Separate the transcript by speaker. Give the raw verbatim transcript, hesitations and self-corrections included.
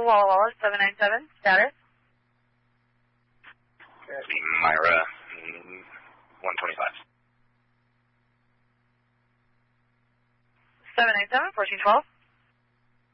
Speaker 1: Walla Walla, seven nine seven, status?
Speaker 2: Myra, one twenty-five.
Speaker 1: seven nine seven, fourteen twelve.